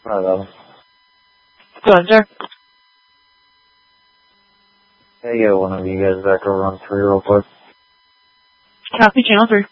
Hello. Go ahead, sir. Hey, get one of you guys back over on 3 real quick. Copy channel 3.